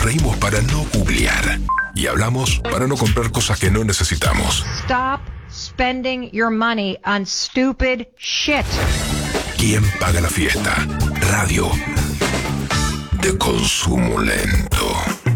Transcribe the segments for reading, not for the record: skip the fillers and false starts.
reímos para no googlear. Y hablamos para no comprar cosas que no necesitamos. Stop spending your money on stupid shit. ¿Quién paga la fiesta? Radio de consumo lento.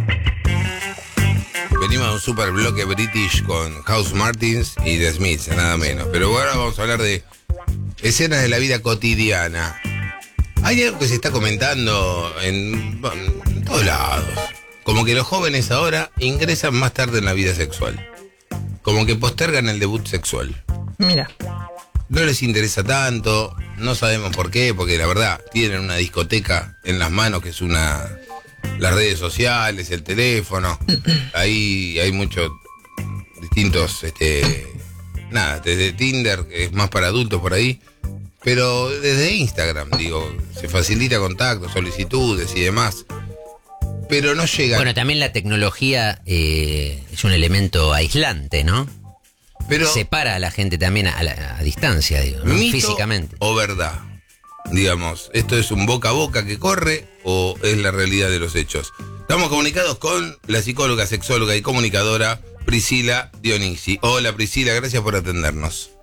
Venimos a un super bloque british con House Martins y The Smiths, nada menos. Pero ahora vamos a hablar de escenas de la vida cotidiana. Hay algo que se está comentando en todos lados. Como que los jóvenes ahora ingresan más tarde en la vida sexual. Como que postergan el debut sexual. Mira. No les interesa tanto, no sabemos por qué, porque la verdad tienen una discoteca en las manos que es las redes sociales, el teléfono. Ahí hay muchos distintos, desde Tinder, que es más para adultos por ahí, pero desde Instagram, se facilita contacto, solicitudes y demás. Pero no llega. Bueno, también la tecnología es un elemento aislante, ¿no? Pero separa a la gente también a distancia, ¿no? ¿Mito físicamente o verdad? Digamos, ¿esto es un boca a boca que corre o es la realidad de los hechos? Estamos comunicados con la psicóloga, sexóloga y comunicadora Priscila Dionisi. Hola Priscila, gracias por atendernos.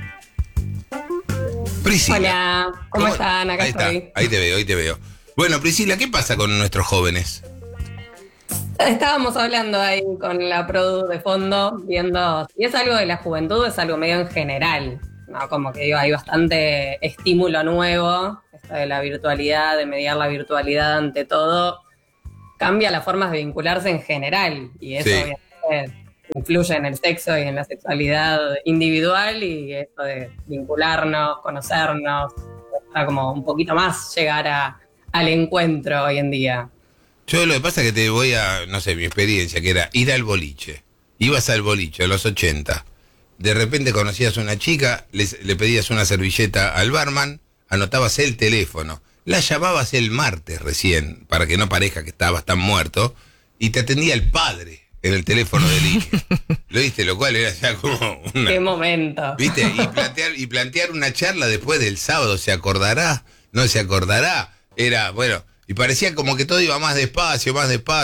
Priscila. Hola, ¿cómo están? Acá ahí estoy. Está, ahí te veo. Bueno, Priscila, ¿qué pasa con nuestros jóvenes? Estábamos hablando ahí con la produ de fondo, viendo, y es algo de la juventud, es algo medio en general, ¿no? Como que hay bastante estímulo nuevo, esto de la virtualidad, de mediar la virtualidad ante todo, cambia las formas de vincularse en general, y eso obviamente influye en el sexo y en la sexualidad individual, y esto de vincularnos, conocernos, está como un poquito más llegar al encuentro hoy en día. Yo lo que pasa es que te voy a, no sé, mi experiencia, que era ir al boliche. Ibas al boliche a los 80. De repente conocías a una chica, le pedías una servilleta al barman, anotabas el teléfono, la llamabas el martes recién, para que no parezca que estabas tan muerto, y te atendía el padre en el teléfono de línea. ¿Lo viste? Lo cual era ya como una... ¡Qué momento! ¿Viste? Y plantear una charla después del sábado, ¿se acordará? ¿No se acordará? Era, bueno... Y parecía como que todo iba más despacio.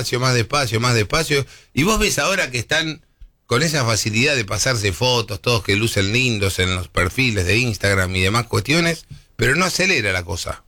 Y vos ves ahora que están con esa facilidad de pasarse fotos, todos que lucen lindos en los perfiles de Instagram y demás cuestiones, pero no acelera la cosa.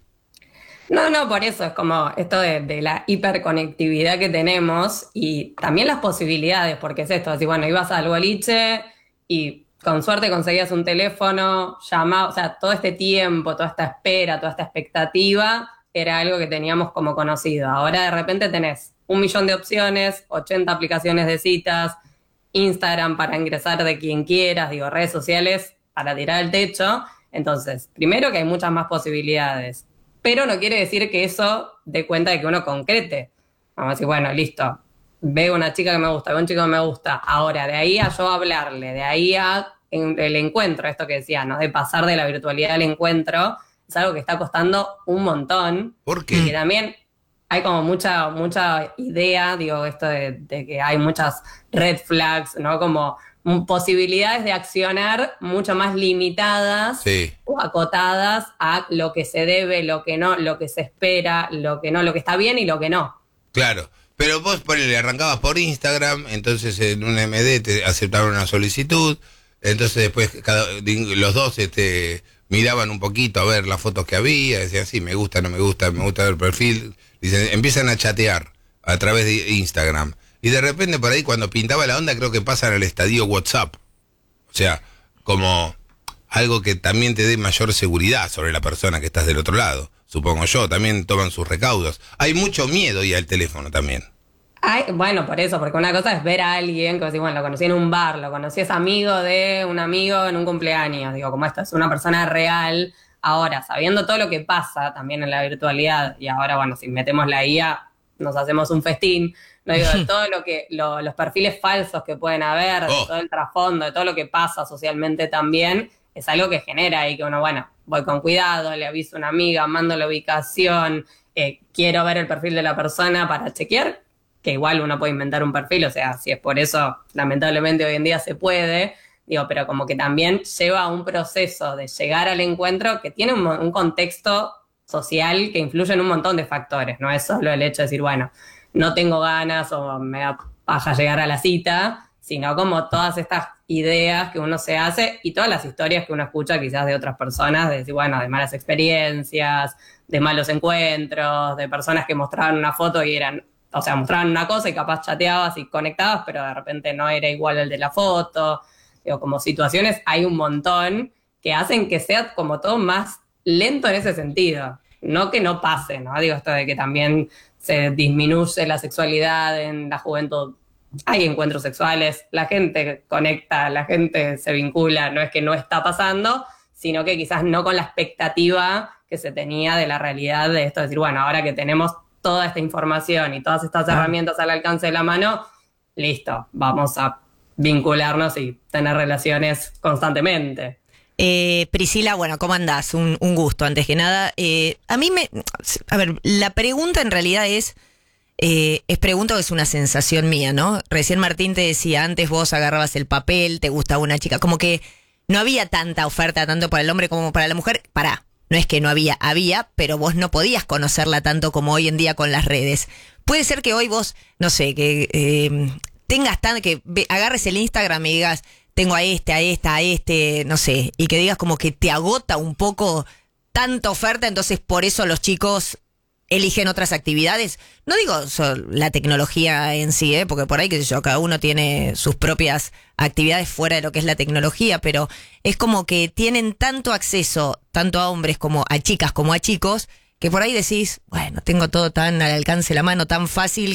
No, por eso es como esto de la hiperconectividad que tenemos y también las posibilidades, porque es esto, así bueno, ibas al boliche y con suerte conseguías un teléfono, llamabas, o sea, todo este tiempo, toda esta espera, toda esta expectativa... era algo que teníamos como conocido. Ahora de repente tenés 1.000.000 de opciones, 80 aplicaciones de citas, Instagram para ingresar de quien quieras, redes sociales para tirar al techo. Entonces, primero que hay muchas más posibilidades, pero no quiere decir que eso dé cuenta de que uno concrete. Vamos a decir, bueno, listo, veo una chica que me gusta, veo un chico que me gusta. Ahora, de ahí a yo hablarle, de ahí a el encuentro, esto que decía, ¿no? De pasar de la virtualidad al encuentro, es algo que está costando un montón. ¿Por qué? Y que también hay como mucha idea, esto de que hay muchas red flags, ¿no? Como posibilidades de accionar mucho más limitadas o acotadas a lo que se debe, lo que no, lo que se espera, lo que no, lo que está bien y lo que no. Claro, pero vos le arrancabas por Instagram, entonces en un MD te aceptaron una solicitud, entonces después los dos miraban un poquito a ver las fotos que había, decían, sí, me gusta, no me gusta ver el perfil. Dicen, empiezan a chatear a través de Instagram. Y de repente por ahí cuando pintaba la onda creo que pasan al estadio WhatsApp. O sea, como algo que también te dé mayor seguridad sobre la persona que estás del otro lado. Supongo yo, también toman sus recaudos. Hay mucho miedo ya al teléfono también. Bueno, por eso, porque una cosa es ver a alguien que decís, bueno, lo conocí en un bar, lo conocí, es amigo de un amigo en un cumpleaños, como esto es una persona real. Ahora, sabiendo todo lo que pasa también en la virtualidad, y ahora, bueno, si metemos la IA, nos hacemos un festín, no de todo los perfiles falsos que pueden haber, de todo el trasfondo, de todo lo que pasa socialmente también, es algo que genera ahí que uno, bueno, voy con cuidado, le aviso a una amiga, mando la ubicación, quiero ver el perfil de la persona para chequear, que igual uno puede inventar un perfil, o sea, si es por eso, lamentablemente hoy en día se puede, pero como que también lleva a un proceso de llegar al encuentro que tiene un contexto social que influye en un montón de factores, no es solo el hecho de decir, bueno, no tengo ganas o me da paja llegar a la cita, sino como todas estas ideas que uno se hace y todas las historias que uno escucha quizás de otras personas, de decir, bueno, de malas experiencias, de malos encuentros, de personas que mostraban una foto y mostraban una cosa y capaz chateabas y conectabas, pero de repente no era igual el de la foto. Digo, como situaciones hay un montón que hacen que sea como todo más lento en ese sentido. No que no pase, ¿no? Digo, esto de que también se disminuye la sexualidad en la juventud. Hay encuentros sexuales, la gente conecta, la gente se vincula, no es que no está pasando, sino que quizás no con la expectativa que se tenía de la realidad de esto, de decir, bueno, ahora que tenemos toda esta información y todas estas herramientas al alcance de la mano, listo, vamos a vincularnos y tener relaciones constantemente. Priscila, bueno, ¿cómo andás? Un gusto, antes que nada. A ver, la pregunta en realidad es pregunta o es una sensación mía, ¿no? Recién Martín te decía, antes vos agarrabas el papel, te gustaba una chica, como que no había tanta oferta tanto para el hombre como para la mujer. No es que no había, pero vos no podías conocerla tanto como hoy en día con las redes. Puede ser que hoy vos, no sé, que agarres el Instagram y digas, tengo a este, no sé, y que digas como que te agota un poco tanta oferta, entonces por eso los chicos eligen otras actividades. No digo la tecnología en sí, porque por ahí, qué sé yo, cada uno tiene sus propias actividades fuera de lo que es la tecnología, pero es como que tienen tanto acceso, tanto a hombres como a chicas como a chicos, que por ahí decís, bueno, tengo todo tan al alcance de la mano, tan fácil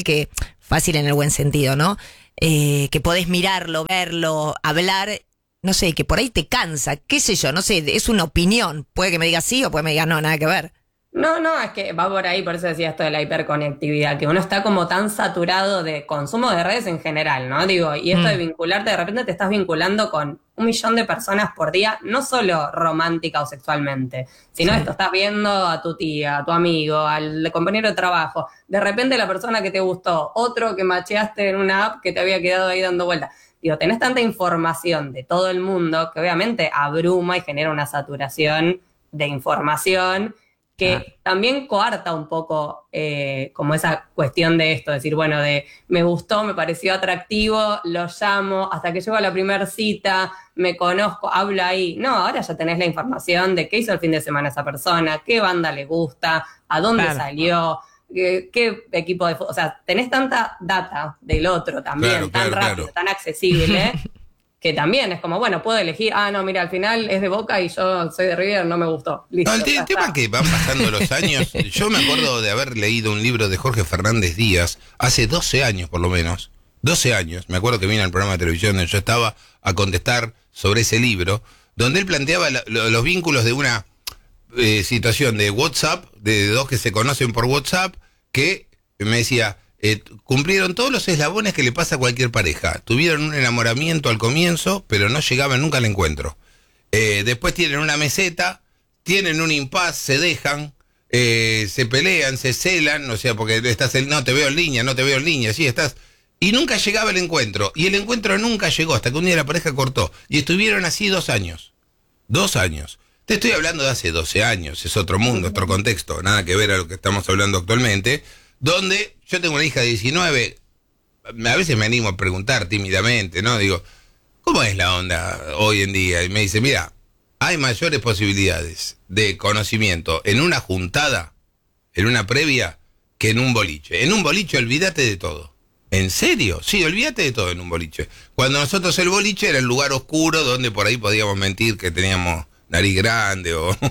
en el buen sentido, ¿no? Que podés mirarlo, verlo, hablar, no sé, que por ahí te cansa, qué sé yo, no sé, es una opinión. Puede que me digas sí o puede que me digas no, nada que ver. No, es que va por ahí, por eso decía esto de la hiperconectividad, que uno está como tan saturado de consumo de redes en general, ¿no? Digo, y esto de vincularte, de repente te estás vinculando con 1 millón de personas por día, no solo romántica o sexualmente, sino esto, estás viendo a tu tía, a tu amigo, al compañero de trabajo, de repente la persona que te gustó, otro que macheaste en una app que te había quedado ahí dando vueltas. Digo, tenés tanta información de todo el mundo que obviamente abruma y genera una saturación de información que también coarta un poco como esa cuestión de esto, decir, bueno, de me gustó, me pareció atractivo, lo llamo, hasta que llego a la primera cita, me conozco, hablo ahí. No, ahora ya tenés la información de qué hizo el fin de semana esa persona, qué banda le gusta, a dónde salió, qué equipo de fútbol. O sea, tenés tanta data del otro también, tan rápido, tan accesible, que también es como, bueno, puedo elegir, no, mira, al final es de Boca y yo soy de River, no me gustó. Listo, no, el tema que van pasando los años, yo me acuerdo de haber leído un libro de Jorge Fernández Díaz, hace 12 años por lo menos, 12 años, me acuerdo que vino al programa de televisión donde yo estaba a contestar sobre ese libro, donde él planteaba los vínculos de una situación de WhatsApp, de dos que se conocen por WhatsApp, que me decía, cumplieron todos los eslabones que le pasa a cualquier pareja. Tuvieron un enamoramiento al comienzo, pero no llegaban nunca al encuentro. Después tienen una meseta, tienen un impas, se dejan, se pelean, se celan, o sea, porque no te veo en línea, sí, estás... Y nunca llegaba el encuentro, y el encuentro nunca llegó, hasta que un día la pareja cortó. Y estuvieron así 2 años. 2 años. Te estoy hablando de hace 12 años, es otro mundo, otro contexto, nada que ver a lo que estamos hablando actualmente, donde yo tengo una hija de 19, a veces me animo a preguntar tímidamente, ¿no? Digo, ¿cómo es la onda hoy en día? Y me dice, mira, hay mayores posibilidades de conocimiento en una juntada, en una previa, que en un boliche. En un boliche olvídate de todo. ¿En serio? Sí, olvídate de todo en un boliche. Cuando nosotros el boliche era el lugar oscuro donde por ahí podíamos mentir que teníamos nariz grande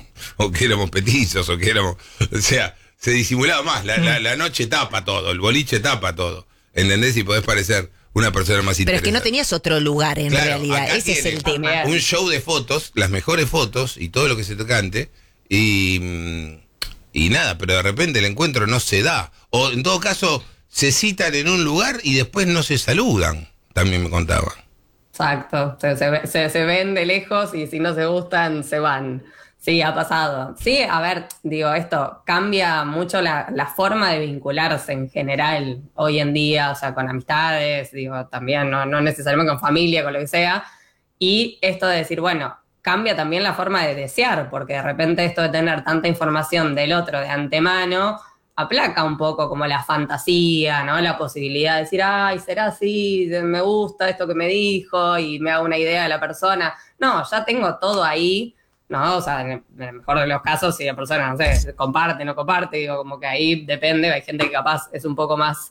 o que éramos petizos o que éramos... O sea... Se disimulaba más, la noche tapa todo, el boliche tapa todo, ¿entendés? Y podés parecer una persona más interesante. Pero es que no tenías otro lugar en realidad, ese es el tema. Un show de fotos, las mejores fotos y todo lo que se te cante, y nada, pero de repente el encuentro no se da. O en todo caso, se citan en un lugar y después no se saludan, también me contaban. Exacto, se ven de lejos y si no se gustan, se van. Sí, ha pasado. Sí, a ver, digo, esto cambia mucho la forma de vincularse en general hoy en día, o sea, con amistades, digo, también, no necesariamente con familia, con lo que sea. Y esto de decir, bueno, cambia también la forma de desear, porque de repente esto de tener tanta información del otro de antemano aplaca un poco como la fantasía, ¿no? La posibilidad de decir, ay, será así, me gusta esto que me dijo y me hago una idea de la persona. No, ya tengo todo ahí, ¿no? O sea, en el mejor de los casos, si la persona, no sé, comparte, no comparte, digo, como que ahí depende, hay gente que capaz es un poco más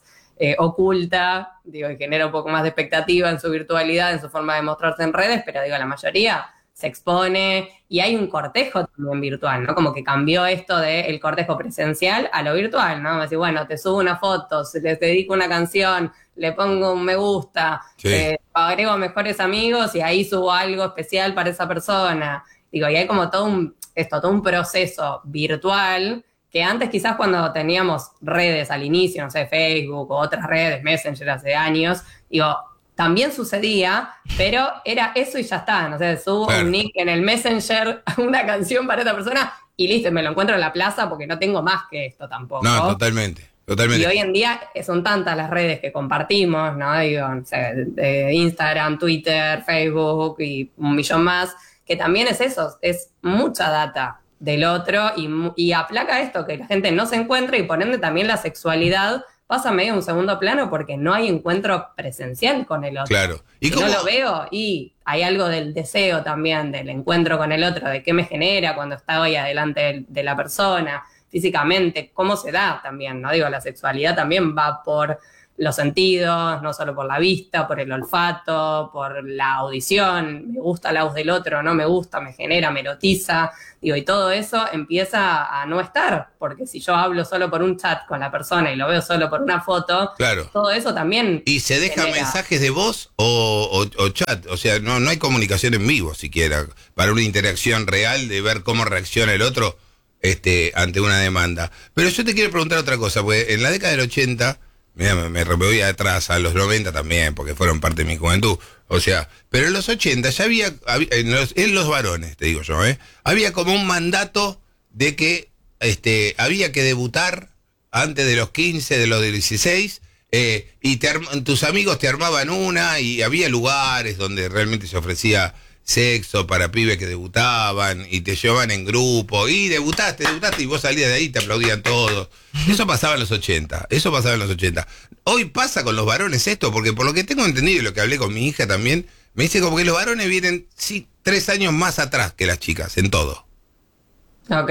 oculta, digo, y genera un poco más de expectativa en su virtualidad, en su forma de mostrarse en redes, pero digo, la mayoría se expone y hay un cortejo también virtual, ¿no? Como que cambió esto del cortejo presencial a lo virtual, ¿no? Decir, bueno, te subo una foto, les dedico una canción, le pongo un me gusta, agrego a mejores amigos y ahí subo algo especial para esa persona. Digo, y hay como todo un proceso virtual que antes quizás cuando teníamos redes al inicio, no sé, Facebook o otras redes, Messenger hace años, digo, también sucedía, pero era eso y ya está, no sé, subo un nick en el Messenger, una canción para esta persona y listo, me lo encuentro en la plaza porque no tengo más que esto tampoco. No, totalmente. Y hoy en día son tantas las redes que compartimos, ¿no? Digo, no sé, de Instagram, Twitter, Facebook y un millón más, que también es eso, es mucha data del otro y aplaca esto, que la gente no se encuentra y por ende también la sexualidad pasa medio a un segundo plano porque no hay encuentro presencial con el otro. Claro. ¿Y si no lo veo y hay algo del deseo también, del encuentro con el otro, de qué me genera cuando estoy adelante de la persona, físicamente, cómo se da también, ¿no? Digo, la sexualidad también va por los sentidos, no solo por la vista, por el olfato, por la audición, me gusta la voz del otro, no me gusta, me genera, me erotiza, digo, y todo eso empieza a no estar, porque si yo hablo solo por un chat con la persona y lo veo solo por una foto, todo eso también ¿Y se dejan mensajes de voz o chat? O sea, no hay comunicación en vivo siquiera, para una interacción real de ver cómo reacciona el otro ante una demanda. Pero yo te quiero preguntar otra cosa, porque en la década del 80... Mira, me voy atrás, a los 90 también, porque fueron parte de mi juventud. O sea, pero en los 80 ya había en los varones, te digo yo, había como un mandato de que había que debutar antes de los 15, de los 16, y tus amigos te armaban una, y había lugares donde realmente se ofrecía sexo para pibes que debutaban y te llevaban en grupo y debutaste y vos salías de ahí y te aplaudían todos. Eso pasaba en los 80, Hoy pasa con los varones esto, porque por lo que tengo entendido y lo que hablé con mi hija también, me dice como que los varones vienen 3 años más atrás que las chicas en todo. Ok,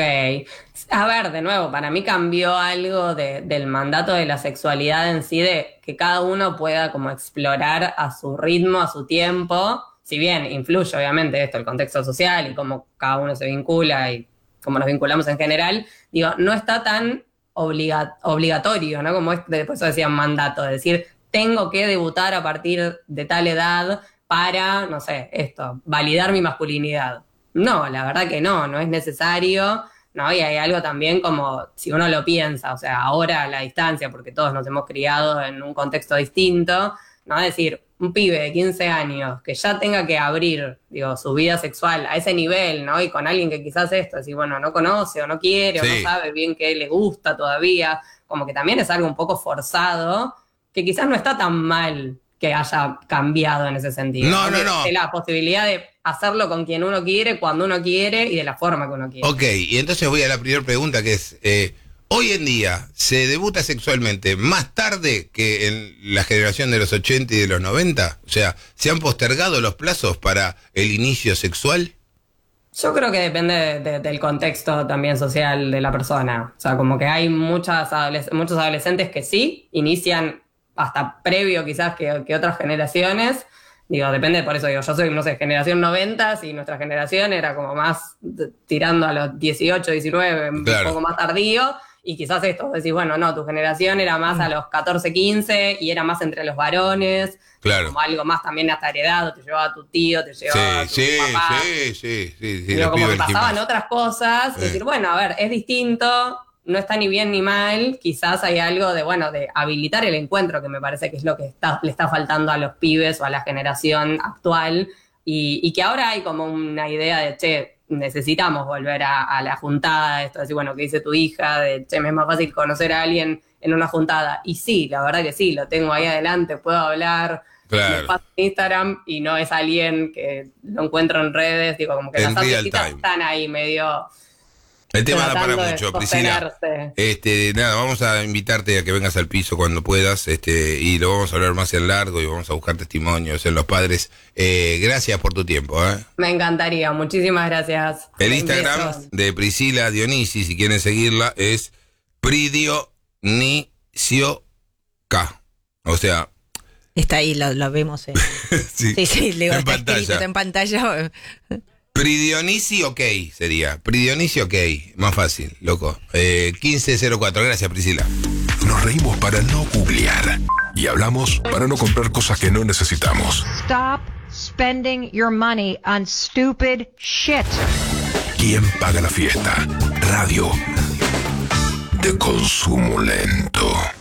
a ver, de nuevo, para mí cambió algo del mandato de la sexualidad en sí, de que cada uno pueda como explorar a su ritmo, a su tiempo. Si bien influye obviamente esto, el contexto social y cómo cada uno se vincula y cómo nos vinculamos en general, digo, no está tan obligatorio, ¿no? Como por eso decían mandato, de decir, tengo que debutar a partir de tal edad para, no sé, validar mi masculinidad. No, la verdad que no es necesario, ¿no? Y hay algo también como, si uno lo piensa, o sea, ahora a la distancia, porque todos nos hemos criado en un contexto distinto, ¿no? Es decir, un pibe de 15 años que ya tenga que abrir, digo, su vida sexual a ese nivel, ¿no? Y con alguien que quizás decir, bueno, no conoce o no quiere o no sabe bien qué le gusta todavía, como que también es algo un poco forzado, que quizás no está tan mal que haya cambiado en ese sentido. No. De la posibilidad de hacerlo con quien uno quiere, cuando uno quiere y de la forma que uno quiere. Ok, y entonces voy a la primera pregunta, que es... hoy en día, ¿se debuta sexualmente más tarde que en la generación de los 80 y de los 90? O sea, ¿se han postergado los plazos para el inicio sexual? Yo creo que depende del contexto también social de la persona. O sea, como que hay muchos adolescentes que sí, inician hasta previo quizás que otras generaciones. Digo, depende, por eso digo, yo soy, no sé, generación 90 y nuestra generación era como más tirando a los 18, 19, un poco más tardío. Y quizás decís, bueno, no, tu generación era más a los 14, 15 y era más entre los varones. Claro. Como algo más también hasta heredado, te llevaba a tu tío, te llevaba a tu papá. Sí. Digo, como que pasaban otras cosas. Decir, bueno, a ver, es distinto, no está ni bien ni mal. Quizás hay algo de habilitar el encuentro, que me parece que es lo que le está faltando a los pibes o a la generación actual. Y que ahora hay como una idea de, necesitamos volver a la juntada, esto de decir, bueno, ¿qué dice tu hija? Me es más fácil conocer a alguien en una juntada. Y sí, la verdad que sí, lo tengo ahí adelante, puedo hablar, me paso en Instagram y no es alguien que lo encuentro en redes, digo, como que las citas están ahí medio El tema da tratando para de mucho, Priscila. sostenerse. Nada, vamos a invitarte a que vengas al piso cuando puedas, y lo vamos a hablar más en largo y vamos a buscar testimonios en los padres. Gracias por tu tiempo, ¿eh? Me encantaría, muchísimas gracias. El Instagram Besos. de Priscila Dionisi, si quieren seguirla, es Pridionisio K. O sea, Está ahí, lo vemos. sí, Sí, le digo, en está escrito, está pantalla. en pantalla. Pridionisio OK sería. Pridionisio OK, más fácil, loco. 1504, gracias Priscila. Nos reímos para no googlear. Y hablamos para no comprar cosas que no necesitamos. Stop spending your money on stupid shit. ¿Quién paga la fiesta? Radio de consumo lento.